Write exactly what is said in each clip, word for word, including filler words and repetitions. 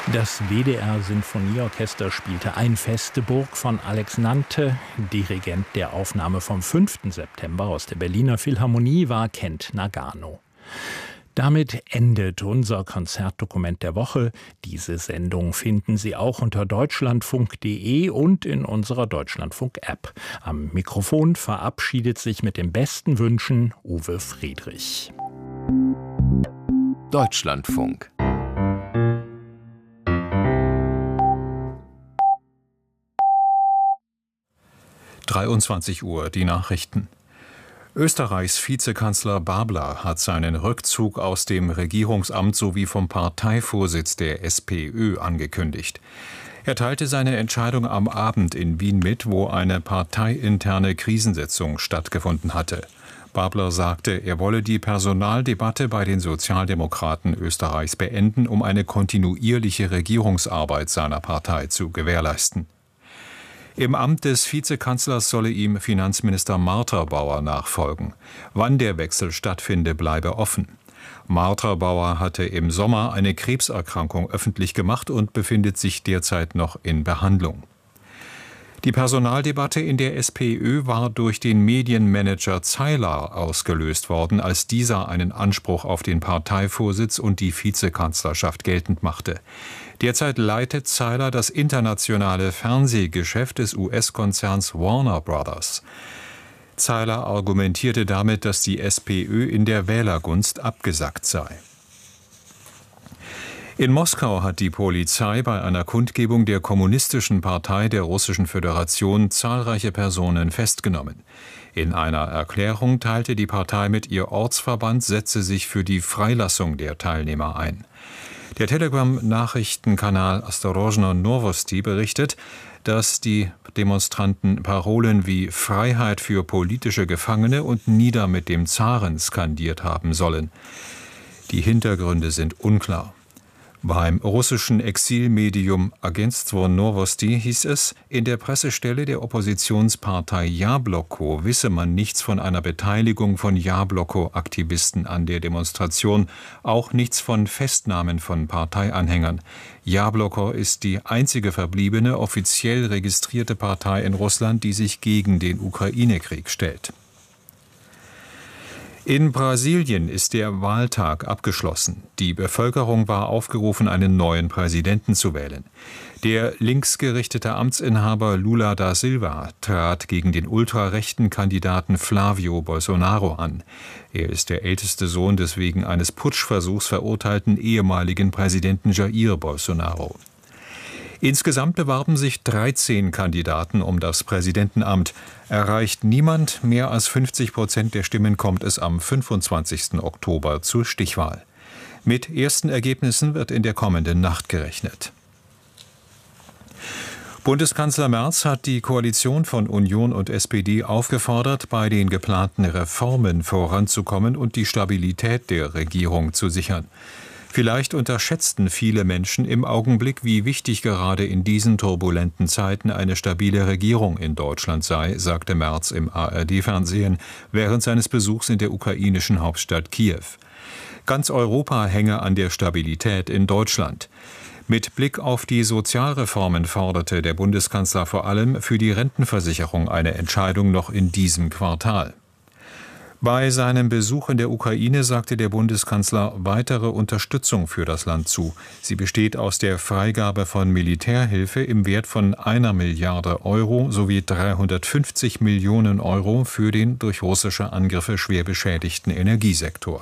Das W D R-Sinfonieorchester spielte Ein feste Burg von Alex Nante. Dirigent der Aufnahme vom fünften September aus der Berliner Philharmonie war Kent Nagano. Damit endet unser Konzertdokument der Woche. Diese Sendung finden Sie auch unter deutschlandfunk punkt de und in unserer Deutschlandfunk-App. Am Mikrofon verabschiedet sich mit den besten Wünschen Uwe Friedrich. Deutschlandfunk. dreiundzwanzig Uhr, die Nachrichten. Österreichs Vizekanzler Babler hat seinen Rückzug aus dem Regierungsamt sowie vom Parteivorsitz der SPÖ angekündigt. Er teilte seine Entscheidung am Abend in Wien mit, wo eine parteiinterne Krisensitzung stattgefunden hatte. Babler sagte, er wolle die Personaldebatte bei den Sozialdemokraten Österreichs beenden, um eine kontinuierliche Regierungsarbeit seiner Partei zu gewährleisten. Im Amt des Vizekanzlers solle ihm Finanzminister Marterbauer nachfolgen. Wann der Wechsel stattfinde, bleibe offen. Marterbauer hatte im Sommer eine Krebserkrankung öffentlich gemacht und befindet sich derzeit noch in Behandlung. Die Personaldebatte in der SPÖ war durch den Medienmanager Zeilar ausgelöst worden, als dieser einen Anspruch auf den Parteivorsitz und die Vizekanzlerschaft geltend machte. Derzeit leitet Zeilar das internationale Fernsehgeschäft des U S-Konzerns Warner Brothers. Zeilar argumentierte damit, dass die SPÖ in der Wählergunst abgesackt sei. In Moskau hat die Polizei bei einer Kundgebung der Kommunistischen Partei der Russischen Föderation zahlreiche Personen festgenommen. In einer Erklärung teilte die Partei mit, ihr Ortsverband setze sich für die Freilassung der Teilnehmer ein. Der Telegram-Nachrichtenkanal Ostorozhno Novosti berichtet, dass die Demonstranten Parolen wie Freiheit für politische Gefangene und Nieder mit dem Zaren skandiert haben sollen. Die Hintergründe sind unklar. Beim russischen Exilmedium Agentstvo Novosti hieß es, in der Pressestelle der Oppositionspartei Jabloko wisse man nichts von einer Beteiligung von Jabloko-Aktivisten an der Demonstration, auch nichts von Festnahmen von Parteianhängern. Jabloko ist die einzige verbliebene offiziell registrierte Partei in Russland, die sich gegen den Ukraine-Krieg stellt. In Brasilien ist der Wahltag abgeschlossen. Die Bevölkerung war aufgerufen, einen neuen Präsidenten zu wählen. Der linksgerichtete Amtsinhaber Lula da Silva trat gegen den ultrarechten Kandidaten Flavio Bolsonaro an. Er ist der älteste Sohn des wegen eines Putschversuchs verurteilten ehemaligen Präsidenten Jair Bolsonaro. Insgesamt bewarben sich dreizehn Kandidaten um das Präsidentenamt. Erreicht niemand mehr als fünfzig Prozent der Stimmen, kommt es am fünfundzwanzigsten Oktober zur Stichwahl. Mit ersten Ergebnissen wird in der kommenden Nacht gerechnet. Bundeskanzler Merz hat die Koalition von Union und S P D aufgefordert, bei den geplanten Reformen voranzukommen und die Stabilität der Regierung zu sichern. Vielleicht unterschätzten viele Menschen im Augenblick, wie wichtig gerade in diesen turbulenten Zeiten eine stabile Regierung in Deutschland sei, sagte Merz im A R D-Fernsehen während seines Besuchs in der ukrainischen Hauptstadt Kiew. Ganz Europa hänge an der Stabilität in Deutschland. Mit Blick auf die Sozialreformen forderte der Bundeskanzler vor allem für die Rentenversicherung eine Entscheidung noch in diesem Quartal. Bei seinem Besuch in der Ukraine sagte der Bundeskanzler weitere Unterstützung für das Land zu. Sie besteht aus der Freigabe von Militärhilfe im Wert von einer Milliarde Euro sowie dreihundertfünfzig Millionen Euro für den durch russische Angriffe schwer beschädigten Energiesektor.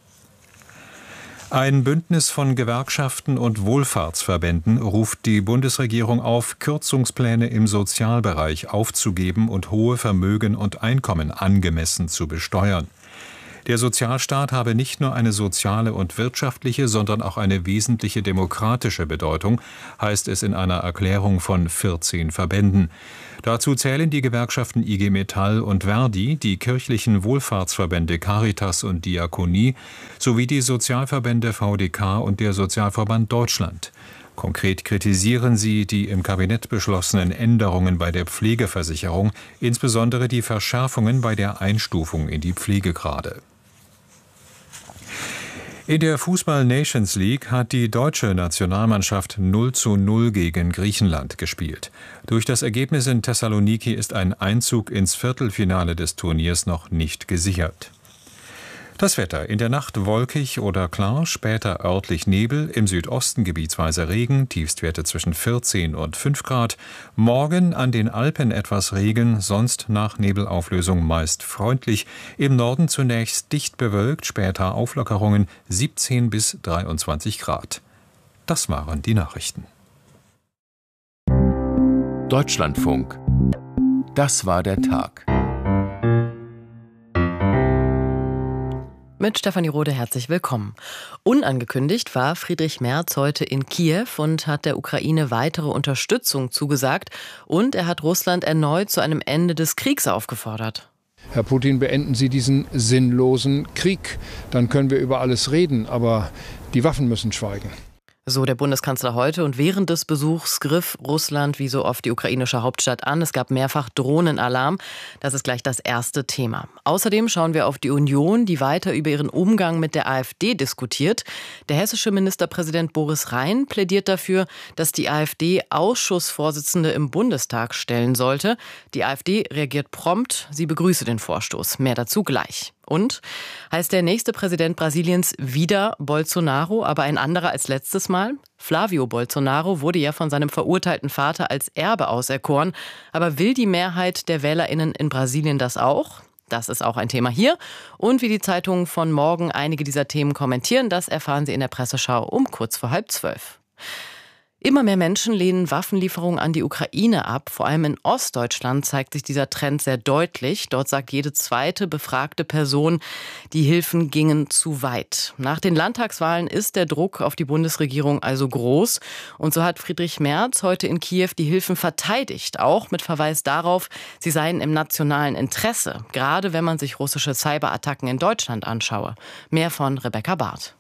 Ein Bündnis von Gewerkschaften und Wohlfahrtsverbänden ruft die Bundesregierung auf, Kürzungspläne im Sozialbereich aufzugeben und hohe Vermögen und Einkommen angemessen zu besteuern. Der Sozialstaat habe nicht nur eine soziale und wirtschaftliche, sondern auch eine wesentliche demokratische Bedeutung, heißt es in einer Erklärung von vierzehn Verbänden. Dazu zählen die Gewerkschaften I G Metall und Verdi, die kirchlichen Wohlfahrtsverbände Caritas und Diakonie sowie die Sozialverbände V D K und der Sozialverband Deutschland. Konkret kritisieren sie die im Kabinett beschlossenen Änderungen bei der Pflegeversicherung, insbesondere die Verschärfungen bei der Einstufung in die Pflegegrade. In der Fußball-Nations League hat die deutsche Nationalmannschaft null zu null gegen Griechenland gespielt. Durch das Ergebnis in Thessaloniki ist ein Einzug ins Viertelfinale des Turniers noch nicht gesichert. Das Wetter: in der Nacht wolkig oder klar, später örtlich Nebel, im Südosten gebietsweise Regen, Tiefstwerte zwischen vierzehn und fünf Grad. Morgen an den Alpen etwas Regen, sonst nach Nebelauflösung meist freundlich. Im Norden zunächst dicht bewölkt, später Auflockerungen, siebzehn bis dreiundzwanzig Grad. Das waren die Nachrichten. Deutschlandfunk. Das war der Tag. Mit Stefanie Rode herzlich willkommen. Unangekündigt war Friedrich Merz heute in Kiew und hat der Ukraine weitere Unterstützung zugesagt. Und er hat Russland erneut zu einem Ende des Kriegs aufgefordert. Herr Putin, beenden Sie diesen sinnlosen Krieg. Dann können wir über alles reden, aber die Waffen müssen schweigen. So der Bundeskanzler heute, und während des Besuchs griff Russland wie so oft die ukrainische Hauptstadt an. Es gab mehrfach Drohnenalarm. Das ist gleich das erste Thema. Außerdem schauen wir auf die Union, die weiter über ihren Umgang mit der AfD diskutiert. Der hessische Ministerpräsident Boris Rhein plädiert dafür, dass die AfD Ausschussvorsitzende im Bundestag stellen sollte. Die AfD reagiert prompt. Sie begrüße den Vorstoß. Mehr dazu gleich. Und heißt der nächste Präsident Brasiliens wieder Bolsonaro, aber ein anderer als letztes Mal? Flávio Bolsonaro wurde ja von seinem verurteilten Vater als Erbe auserkoren. Aber will die Mehrheit der WählerInnen in Brasilien das auch? Das ist auch ein Thema hier. Und wie die Zeitungen von morgen einige dieser Themen kommentieren, das erfahren Sie in der Presseschau um kurz vor halb zwölf. Immer mehr Menschen lehnen Waffenlieferungen an die Ukraine ab. Vor allem in Ostdeutschland zeigt sich dieser Trend sehr deutlich. Dort sagt jede zweite befragte Person, die Hilfen gingen zu weit. Nach den Landtagswahlen ist der Druck auf die Bundesregierung also groß. Und so hat Friedrich Merz heute in Kiew die Hilfen verteidigt. Auch mit Verweis darauf, sie seien im nationalen Interesse. Gerade wenn man sich russische Cyberattacken in Deutschland anschaue. Mehr von Rebecca Barth.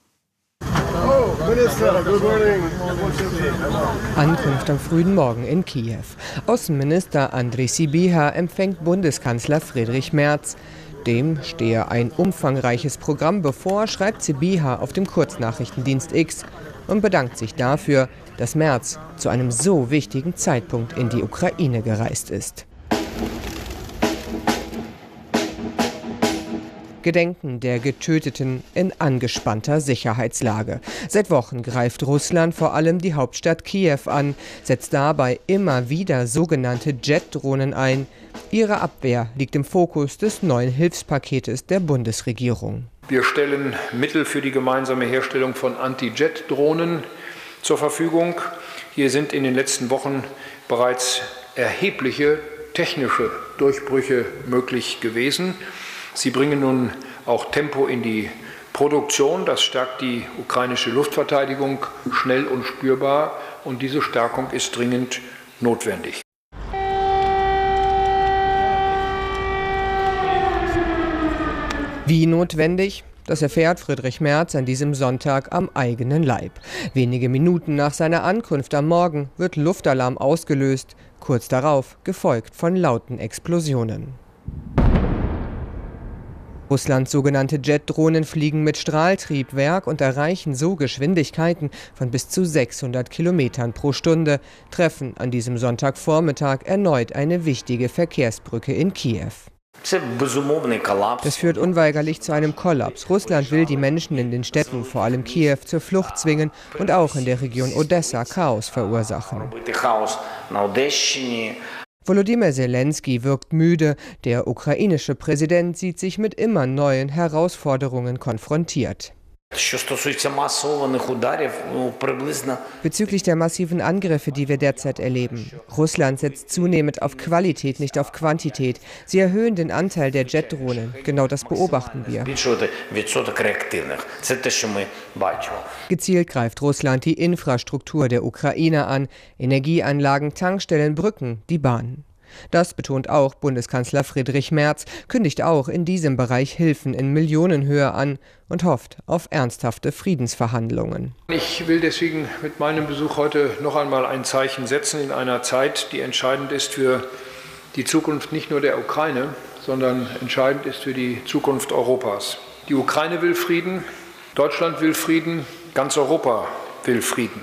Ankunft am frühen Morgen in Kiew. Außenminister Andrej Sybiha empfängt Bundeskanzler Friedrich Merz. Dem stehe ein umfangreiches Programm bevor, schreibt Sybiha auf dem Kurznachrichtendienst X und bedankt sich dafür, dass Merz zu einem so wichtigen Zeitpunkt in die Ukraine gereist ist. Gedenken der Getöteten in angespannter Sicherheitslage. Seit Wochen greift Russland vor allem die Hauptstadt Kiew an, setzt dabei immer wieder sogenannte Jet-Drohnen ein. Ihre Abwehr liegt im Fokus des neuen Hilfspaketes der Bundesregierung. Wir stellen Mittel für die gemeinsame Herstellung von Anti-Jet-Drohnen zur Verfügung. Hier sind in den letzten Wochen bereits erhebliche technische Durchbrüche möglich gewesen. Sie bringen nun auch Tempo in die Produktion. Das stärkt die ukrainische Luftverteidigung schnell und spürbar. Und diese Stärkung ist dringend notwendig. Wie notwendig? Das erfährt Friedrich Merz an diesem Sonntag am eigenen Leib. Wenige Minuten nach seiner Ankunft am Morgen wird Luftalarm ausgelöst. Kurz darauf gefolgt von lauten Explosionen. Russlands sogenannte Jet-Drohnen fliegen mit Strahltriebwerk und erreichen so Geschwindigkeiten von bis zu sechshundert Kilometern pro Stunde, treffen an diesem Sonntagvormittag erneut eine wichtige Verkehrsbrücke in Kiew. Das führt unweigerlich zu einem Kollaps. Russland will die Menschen in den Städten, vor allem Kiew, zur Flucht zwingen und auch in der Region Odessa Chaos verursachen. Volodymyr Zelensky wirkt müde. Der ukrainische Präsident sieht sich mit immer neuen Herausforderungen konfrontiert. Bezüglich der massiven Angriffe, die wir derzeit erleben. Russland setzt zunehmend auf Qualität, nicht auf Quantität. Sie erhöhen den Anteil der Jet-Drohnen. Genau das beobachten wir. Gezielt greift Russland die Infrastruktur der Ukraine an. Energieanlagen, Tankstellen, Brücken, die Bahn. Das betont auch Bundeskanzler Friedrich Merz, kündigt auch in diesem Bereich Hilfen in Millionenhöhe an und hofft auf ernsthafte Friedensverhandlungen. Ich will deswegen mit meinem Besuch heute noch einmal ein Zeichen setzen in einer Zeit, die entscheidend ist für die Zukunft nicht nur der Ukraine, sondern entscheidend ist für die Zukunft Europas. Die Ukraine will Frieden, Deutschland will Frieden, ganz Europa will Frieden.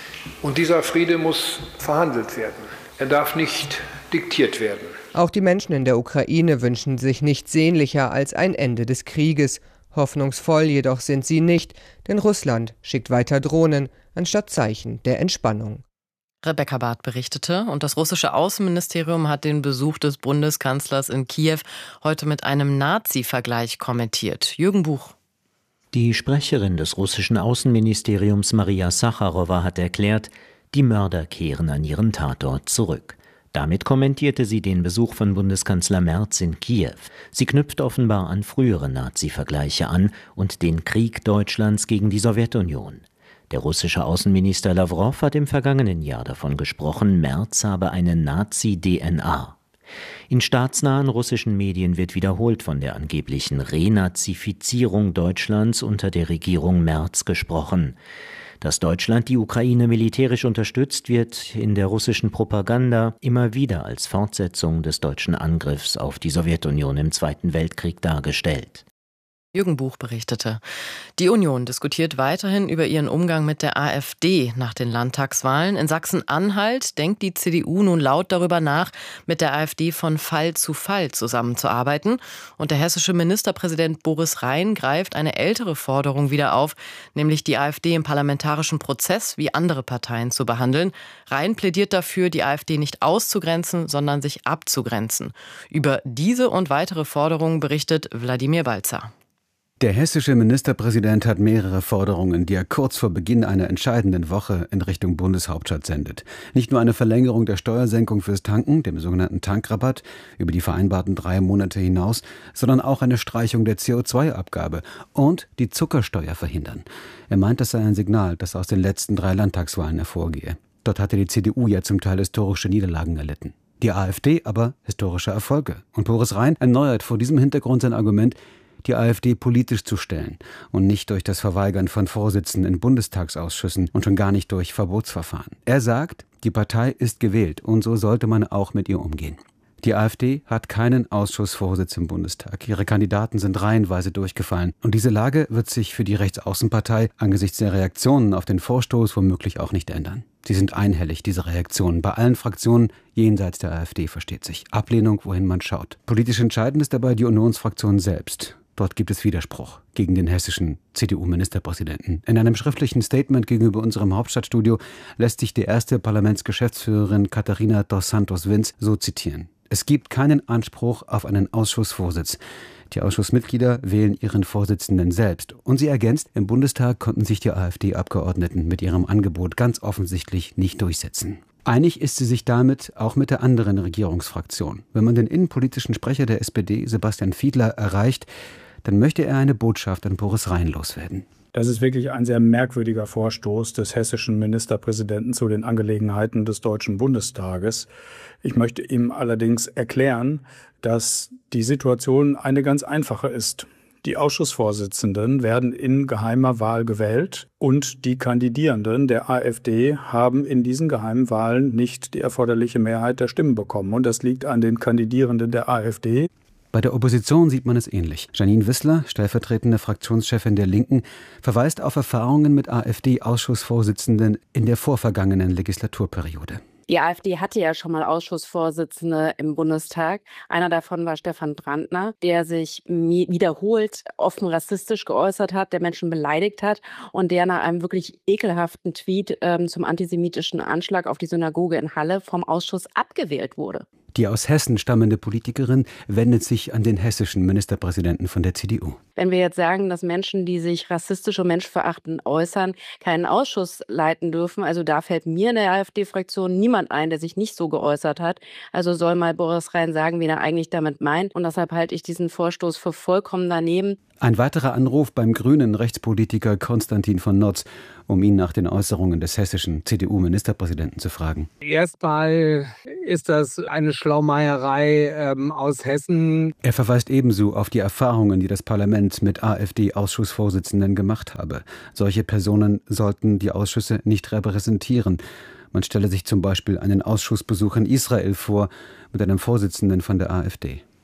Und dieser Friede muss verhandelt werden. Er darf nicht diktiert werden. Auch die Menschen in der Ukraine wünschen sich nichts sehnlicher als ein Ende des Krieges. Hoffnungsvoll jedoch sind sie nicht, denn Russland schickt weiter Drohnen anstatt Zeichen der Entspannung. Rebecca Barth berichtete, und das russische Außenministerium hat den Besuch des Bundeskanzlers in Kiew heute mit einem Nazi-Vergleich kommentiert. Jürgen Buch. Die Sprecherin des russischen Außenministeriums Maria Sacharowa hat erklärt, die Mörder kehren an ihren Tatort zurück. Damit kommentierte sie den Besuch von Bundeskanzler Merz in Kiew. Sie knüpft offenbar an frühere Nazi-Vergleiche an und den Krieg Deutschlands gegen die Sowjetunion. Der russische Außenminister Lawrow hat im vergangenen Jahr davon gesprochen, Merz habe eine Nazi-D N A. In staatsnahen russischen Medien wird wiederholt von der angeblichen Renazifizierung Deutschlands unter der Regierung Merz gesprochen. Dass Deutschland die Ukraine militärisch unterstützt, wird in der russischen Propaganda immer wieder als Fortsetzung des deutschen Angriffs auf die Sowjetunion im Zweiten Weltkrieg dargestellt. Jürgen Buch berichtete. Die Union diskutiert weiterhin über ihren Umgang mit der AfD nach den Landtagswahlen. In Sachsen-Anhalt denkt die C D U nun laut darüber nach, mit der AfD von Fall zu Fall zusammenzuarbeiten. Und der hessische Ministerpräsident Boris Rhein greift eine ältere Forderung wieder auf, nämlich die AfD im parlamentarischen Prozess wie andere Parteien zu behandeln. Rhein plädiert dafür, die AfD nicht auszugrenzen, sondern sich abzugrenzen. Über diese und weitere Forderungen berichtet Wladimir Balzer. Der hessische Ministerpräsident hat mehrere Forderungen, die er kurz vor Beginn einer entscheidenden Woche in Richtung Bundeshauptstadt sendet. Nicht nur eine Verlängerung der Steuersenkung fürs Tanken, dem sogenannten Tankrabatt, über die vereinbarten drei Monate hinaus, sondern auch eine Streichung der C O zwei Abgabe und die Zuckersteuer verhindern. Er meint, das sei ein Signal, das aus den letzten drei Landtagswahlen hervorgehe. Dort hatte die C D U ja zum Teil historische Niederlagen erlitten. Die AfD aber historische Erfolge. Und Boris Rhein erneuert vor diesem Hintergrund sein Argument, die AfD politisch zu stellen und nicht durch das Verweigern von Vorsitzenden in Bundestagsausschüssen und schon gar nicht durch Verbotsverfahren. Er sagt, die Partei ist gewählt und so sollte man auch mit ihr umgehen. Die AfD hat keinen Ausschussvorsitz im Bundestag. Ihre Kandidaten sind reihenweise durchgefallen. Und diese Lage wird sich für die Rechtsaußenpartei angesichts der Reaktionen auf den Vorstoß womöglich auch nicht ändern. Sie sind einhellig, diese Reaktionen. Bei allen Fraktionen jenseits der AfD, versteht sich. Ablehnung, wohin man schaut. Politisch entscheidend ist dabei die Unionsfraktion selbst. Dort gibt es Widerspruch gegen den hessischen C D U-Ministerpräsidenten. In einem schriftlichen Statement gegenüber unserem Hauptstadtstudio lässt sich die erste Parlamentsgeschäftsführerin Katharina dos Santos-Wins so zitieren. Es gibt keinen Anspruch auf einen Ausschussvorsitz. Die Ausschussmitglieder wählen ihren Vorsitzenden selbst. Und sie ergänzt, im Bundestag konnten sich die AfD-Abgeordneten mit ihrem Angebot ganz offensichtlich nicht durchsetzen. Einig ist sie sich damit auch mit der anderen Regierungsfraktion. Wenn man den innenpolitischen Sprecher der S P D, Sebastian Fiedler, erreicht, dann möchte er eine Botschaft an Boris Rhein loswerden. Das ist wirklich ein sehr merkwürdiger Vorstoß des hessischen Ministerpräsidenten zu den Angelegenheiten des Deutschen Bundestages. Ich möchte ihm allerdings erklären, dass die Situation eine ganz einfache ist. Die Ausschussvorsitzenden werden in geheimer Wahl gewählt und die Kandidierenden der AfD haben in diesen geheimen Wahlen nicht die erforderliche Mehrheit der Stimmen bekommen. Und das liegt an den Kandidierenden der AfD. Bei der Opposition sieht man es ähnlich. Janine Wissler, stellvertretende Fraktionschefin der Linken, verweist auf Erfahrungen mit AfD-Ausschussvorsitzenden in der vorvergangenen Legislaturperiode. Die AfD hatte ja schon mal Ausschussvorsitzende im Bundestag. Einer davon war Stefan Brandner, der sich wiederholt offen rassistisch geäußert hat, der Menschen beleidigt hat und der nach einem wirklich ekelhaften Tweet ähm, zum antisemitischen Anschlag auf die Synagoge in Halle vom Ausschuss abgewählt wurde. Die aus Hessen stammende Politikerin wendet sich an den hessischen Ministerpräsidenten von der C D U. Wenn wir jetzt sagen, dass Menschen, die sich rassistisch und menschverachtend äußern, keinen Ausschuss leiten dürfen, also da fällt mir in der AfD-Fraktion niemand ein, der sich nicht so geäußert hat. Also soll mal Boris Rhein sagen, wen er eigentlich damit meint. Und deshalb halte ich diesen Vorstoß für vollkommen daneben. Ein weiterer Anruf beim grünen Rechtspolitiker Konstantin von Notz, um ihn nach den Äußerungen des hessischen C D U-Ministerpräsidenten zu fragen. Erstmal ist das eine Schlaumeierei ähm, aus Hessen. Er verweist ebenso auf die Erfahrungen, die das Parlament mit AfD-Ausschussvorsitzenden gemacht habe. Solche Personen sollten die Ausschüsse nicht repräsentieren. Man stelle sich zum Beispiel einen Ausschussbesuch in Israel vor mit einem Vorsitzenden von der AfD.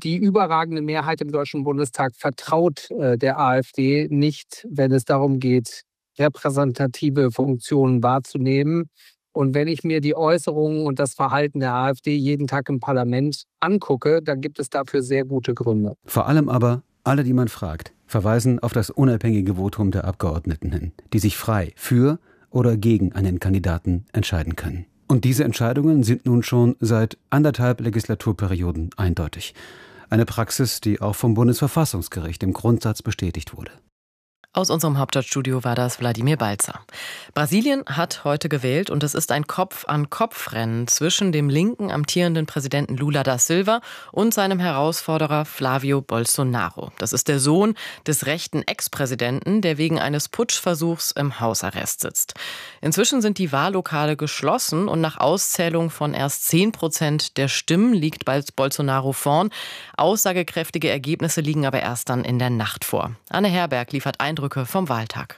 Die überragende Mehrheit im Deutschen Bundestag vertraut äh, der AfD nicht, wenn es darum geht, repräsentative Funktionen wahrzunehmen. Und wenn ich mir die Äußerungen und das Verhalten der AfD jeden Tag im Parlament angucke, dann gibt es dafür sehr gute Gründe. Vor allem aber, alle, die man fragt, verweisen auf das unabhängige Votum der Abgeordneten hin, die sich frei für oder gegen einen Kandidaten entscheiden können. Und diese Entscheidungen sind nun schon seit anderthalb Legislaturperioden eindeutig. Eine Praxis, die auch vom Bundesverfassungsgericht im Grundsatz bestätigt wurde. Aus unserem Hauptstadtstudio war das Wladimir Balzer. Brasilien hat heute gewählt und es ist ein Kopf-an-Kopf-Rennen zwischen dem linken amtierenden Präsidenten Lula da Silva und seinem Herausforderer Flávio Bolsonaro. Das ist der Sohn des rechten Ex-Präsidenten, der wegen eines Putschversuchs im Hausarrest sitzt. Inzwischen sind die Wahllokale geschlossen und nach Auszählung von erst zehn Prozent der Stimmen liegt bald Bolsonaro vorn. Aussagekräftige Ergebnisse liegen aber erst dann in der Nacht vor. Anne Herberg liefert Eindrücke vom Wahltag.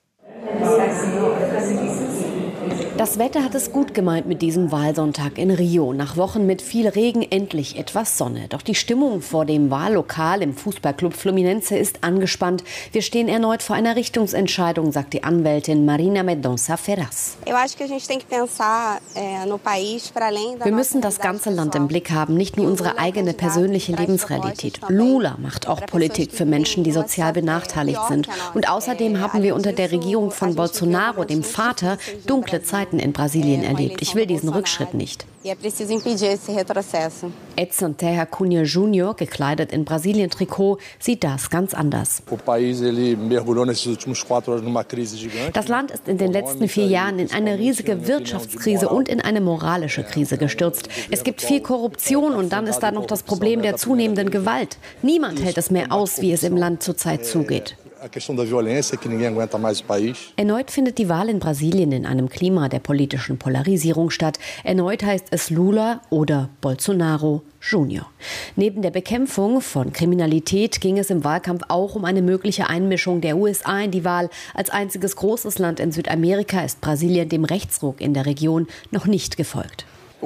Das Wetter hat es gut gemeint mit diesem Wahlsonntag in Rio. Nach Wochen mit viel Regen endlich etwas Sonne. Doch die Stimmung vor dem Wahllokal im Fußballclub Fluminense ist angespannt. Wir stehen erneut vor einer Richtungsentscheidung, sagt die Anwältin Marina Mendonça Ferraz. Wir müssen das ganze Land im Blick haben, nicht nur unsere eigene persönliche Lebensrealität. Lula macht auch Politik für Menschen, die sozial benachteiligt sind. Und außerdem haben wir unter der Regierung von Bolsonaro, dem Vater, dunkle Zeiten in Brasilien erlebt. Ich will diesen Rückschritt nicht. Edson Terra Cunha Junior, gekleidet in Brasilien-Trikot, sieht das ganz anders. Das Land ist in den letzten vier Jahren in eine riesige Wirtschaftskrise und in eine moralische Krise gestürzt. Es gibt viel Korruption und dann ist da noch das Problem der zunehmenden Gewalt. Niemand hält es mehr aus, wie es im Land zurzeit zugeht. Erneut findet die Wahl in Brasilien in einem Klima der politischen Polarisierung statt. Erneut heißt es Lula oder Bolsonaro Junior. Neben der Bekämpfung von Kriminalität ging es im Wahlkampf auch um eine mögliche Einmischung der U S A in die Wahl. Als einziges großes Land in Südamerika ist Brasilien dem Rechtsruck in der Region noch nicht gefolgt.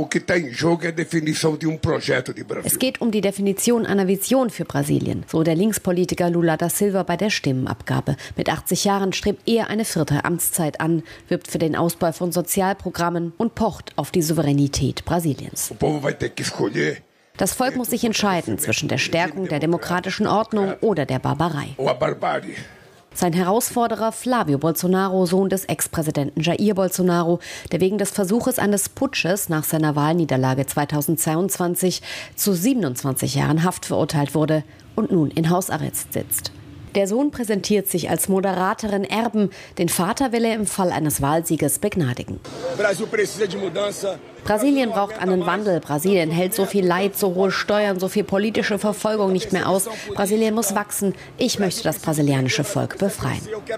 Es geht um die Definition einer Vision für Brasilien, so der Linkspolitiker Lula da Silva bei der Stimmenabgabe. Mit achtzig Jahren strebt er eine vierte Amtszeit an, wirbt für den Ausbau von Sozialprogrammen und pocht auf die Souveränität Brasiliens. Das Volk muss sich entscheiden zwischen der Stärkung der demokratischen Ordnung oder der Barbarei. Sein Herausforderer Flávio Bolsonaro, Sohn des Ex-Präsidenten Jair Bolsonaro, der wegen des Versuches eines Putsches nach seiner Wahlniederlage zweitausendzweiundzwanzig zu siebenundzwanzig Jahren Haft verurteilt wurde und nun in Hausarrest sitzt. Der Sohn präsentiert sich als moderateren Erben. Den Vater will er im Fall eines Wahlsieges begnadigen. Brasilien braucht einen Wandel. Brasilien hält so viel Leid, so hohe Steuern, so viel politische Verfolgung nicht mehr aus. Brasilien muss wachsen. Ich möchte das brasilianische Volk befreien.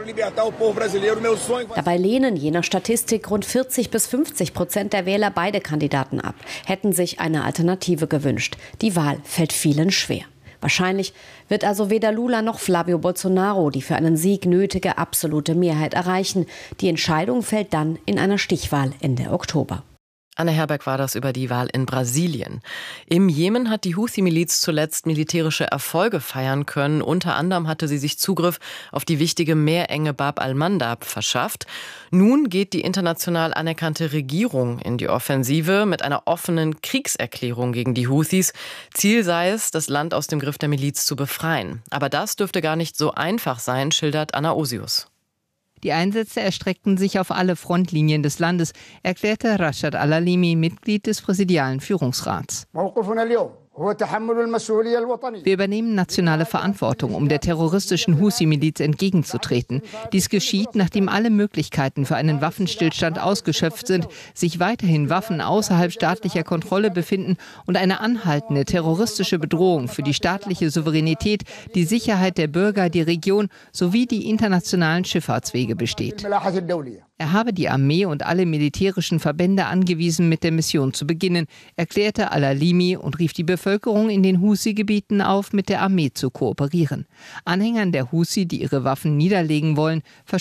Dabei lehnen je nach Statistik rund vierzig bis fünfzig Prozent der Wähler beide Kandidaten ab, hätten sich eine Alternative gewünscht. Die Wahl fällt vielen schwer. Wahrscheinlich wird also weder Lula noch Flávio Bolsonaro die für einen Sieg nötige absolute Mehrheit erreichen. Die Entscheidung fällt dann in einer Stichwahl Ende Oktober. Anne Herberg war das über die Wahl in Brasilien. Im Jemen hat die Houthi-Miliz zuletzt militärische Erfolge feiern können. Unter anderem hatte sie sich Zugriff auf die wichtige Meerenge Bab al-Mandab verschafft. Nun geht die international anerkannte Regierung in die Offensive mit einer offenen Kriegserklärung gegen die Houthis. Ziel sei es, das Land aus dem Griff der Miliz zu befreien. Aber das dürfte gar nicht so einfach sein, schildert Anna Osius. Die Einsätze erstreckten sich auf alle Frontlinien des Landes, erklärte Rashad Al-Alimi, Mitglied des präsidialen Führungsrats. Wir übernehmen nationale Verantwortung, um der terroristischen Houthi-Miliz entgegenzutreten. Dies geschieht, nachdem alle Möglichkeiten für einen Waffenstillstand ausgeschöpft sind, sich weiterhin Waffen außerhalb staatlicher Kontrolle befinden und eine anhaltende terroristische Bedrohung für die staatliche Souveränität, die Sicherheit der Bürger, die Region sowie die internationalen Schifffahrtswege besteht. Er habe die Armee und alle militärischen Verbände angewiesen, mit der Mission zu beginnen, erklärte Al-Alimi und rief die Bevölkerung in den Houthi-Gebieten auf, mit der Armee zu kooperieren. Anhängern der Houthi, die ihre Waffen niederlegen wollen,